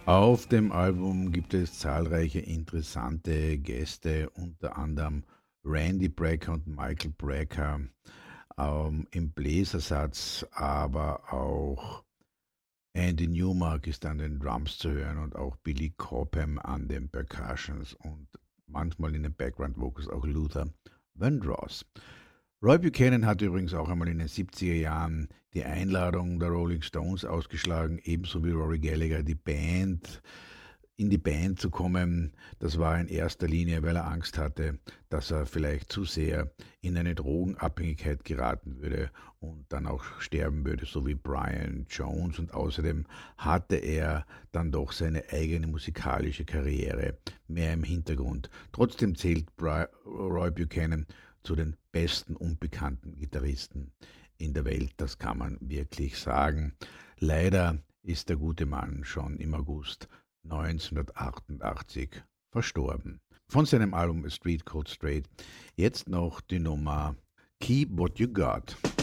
Auf dem Album gibt es zahlreiche interessante Gäste, unter anderem Randy Brecker und Michael Brecker im Bläsersatz, aber auch Andy Newmark ist an den Drums zu hören und auch Billy Cobham an den Percussions und manchmal in den Background Vocals auch Luther Vandross. Roy Buchanan hat übrigens auch einmal in den 70er Jahren die Einladung der Rolling Stones ausgeschlagen, ebenso wie Rory Gallagher, in die Band zu kommen. Das war in erster Linie, weil er Angst hatte, dass er vielleicht zu sehr in eine Drogenabhängigkeit geraten würde und dann auch sterben würde, so wie Brian Jones. Und außerdem hatte er dann doch seine eigene musikalische Karriere mehr im Hintergrund. Trotzdem zählt Roy Buchanan zu den besten unbekannten Gitarristen in der Welt, das kann man wirklich sagen. Leider ist der gute Mann schon im August 1988 verstorben. Von seinem Album A Street Called Straight jetzt noch die Nummer Keep What You Got.